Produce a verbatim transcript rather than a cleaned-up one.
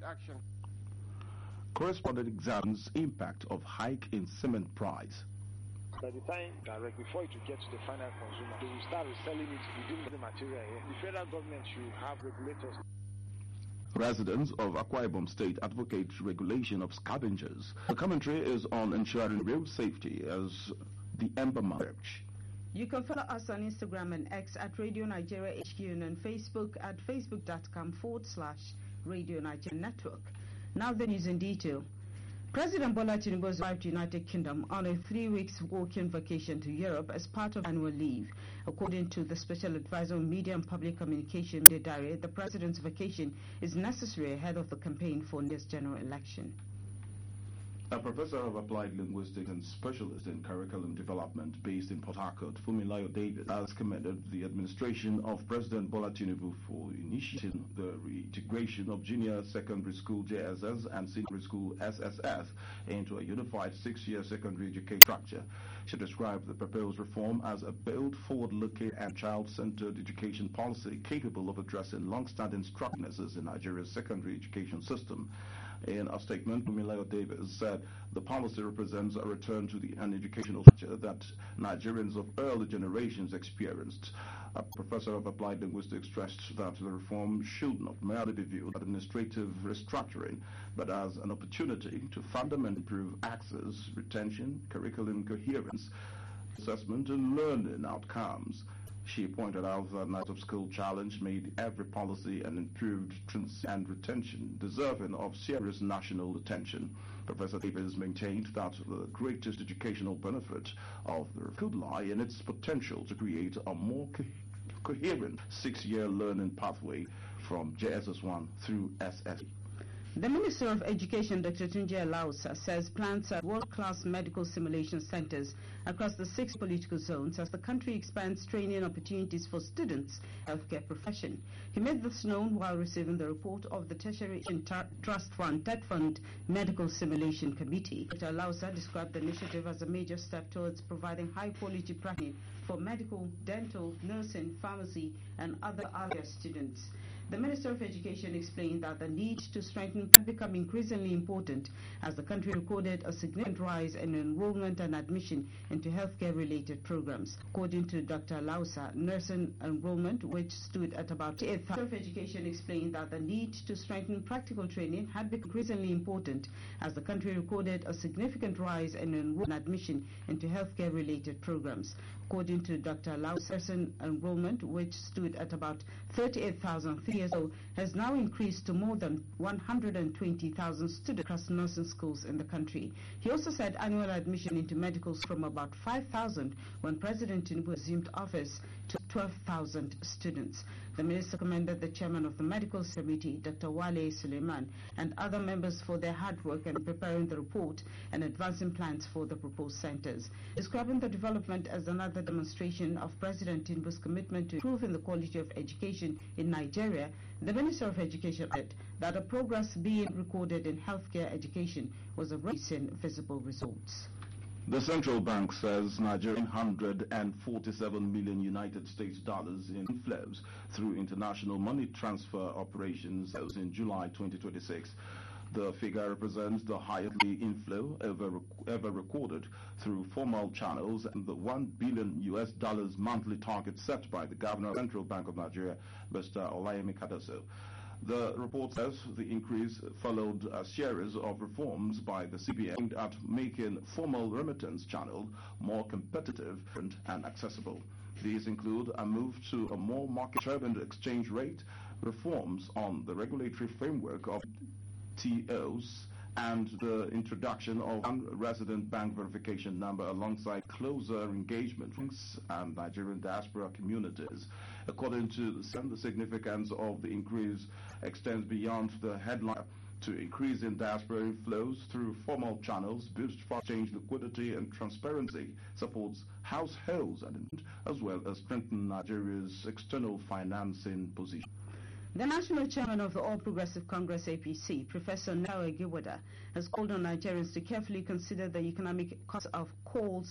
action. Correspondent examines impact of hike in cement price. By the time direct before it will get to the final consumer, they will start reselling it within the material here. The federal government should have regulators. Residents of Akwa Ibom State advocate regulation of scavengers. The commentary is on ensuring road safety as the Ember March. You can follow us on Instagram and X at Radio Nigeria H Q and on Facebook at facebook.com forward slash Radio Nigeria Network. Now the news in detail. President Bola Tinubu has arrived to the United Kingdom on a three weeks walking vacation to Europe as part of annual leave. According to the Special Advisor on Media and Public Communication, Diare, the president's vacation is necessary ahead of the campaign for next general election. A professor of applied linguistics and specialist in curriculum development based in Port Harcourt, Fumilayo David, has commended the administration of President Bola Tinubu for initiating the reintegration of junior secondary school J S S and senior school S S S into a unified six-year secondary education structure. She described the proposed reform as a bold, forward-looking and child-centered education policy capable of addressing long-standing struggles in Nigeria's secondary education system. In a statement, Fumilayo Davis said the policy represents a return to the, an educational structure that Nigerians of early generations experienced. A professor of applied linguistics stressed that the reform should not merely be viewed as administrative restructuring, but as an opportunity to fundamentally improve access, retention, curriculum coherence, assessment, and learning outcomes. She pointed out that Night of School Challenge made every policy and improved trans and retention deserving of serious national attention. Professor Davis maintained that the greatest educational benefit of the could lie in its potential to create a more co coherent six-year learning pathway from J S S one through S S E. The Minister of Education, Doctor Tunji Alausa, says plans at world-class medical simulation centers across the six political zones as the country expands training opportunities for students in the healthcare profession. He made this known while receiving the report of the Tertiary Trust Fund, TED Fund Medical Simulation Committee. Doctor Alausa described the initiative as a major step towards providing high-quality practice for medical, dental, nursing, pharmacy, and other area students. The Minister of Education explained that the need to strengthen had become increasingly important as the country recorded a significant rise in enrollment and admission into healthcare-related programs. According to Doctor Alausa, nursing enrollment, which stood at about eight thousand. The Minister of Education explained that the need to strengthen practical training had become increasingly important as the country recorded a significant rise in enrollment and admission into healthcare-related programs. According to Doctor Alausa, nursing enrollment, which stood at about thirty-eight thousand three years old, has now increased to more than one hundred twenty thousand students across nursing schools in the country. He also said annual admission into medical schools from about five thousand when President Tinubu assumed office to twelve thousand students. The minister commended the chairman of the Medical Committee, Doctor Wale Suleiman, and other members for their hard work in preparing the report and advancing plans for the proposed centers. Describing the development as another demonstration of President Tinubu's commitment to improving the quality of education in Nigeria, the Minister of Education added that the progress being recorded in healthcare education was a recent visible results. The central bank says Nigeria one hundred forty-seven million United States dollars in inflows through international money transfer operations in July twenty twenty-six. The figure represents the highest inflow ever ever recorded through formal channels and the one billion U S dollars monthly target set by the Governor of the Central Bank of Nigeria, Mister Olayemi Kadoso. The report says the increase followed a series of reforms by the C B N aimed at making formal remittance channel more competitive and accessible. These include a move to a more market-driven exchange rate, reforms on the regulatory framework of T Os, and the introduction of one resident bank verification number alongside closer engagement with and Nigerian diaspora communities. According to the S E M, the significance of the increase extends beyond the headline to increasing diaspora inflows through formal channels, boost foreign exchange liquidity and transparency, supports households, and as well as strengthen Nigeria's external financing position. The National Chairman of the All Progressive Congress A P C, Professor Nao Giwada, has called on Nigerians to carefully consider the economic cost of calls